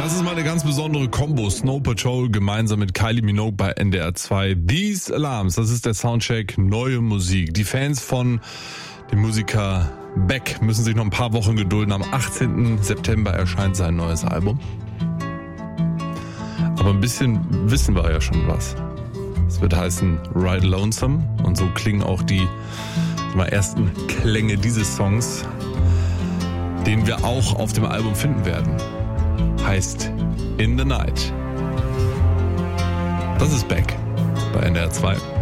Das ist mal eine ganz besondere Combo. Snow Patrol gemeinsam mit Kylie Minogue bei NDR 2. These Alarms, das ist der Soundcheck neue Musik. Die Fans von dem Musiker Beck müssen sich noch ein paar Wochen gedulden. Am 18. September erscheint sein neues Album. Aber ein bisschen wissen wir ja schon was. Es wird heißen Ride Lonesome und so klingen auch die ersten Klänge dieses Songs, den wir auch auf dem Album finden werden. Heißt In the Night. Das ist Beck bei NDR 2.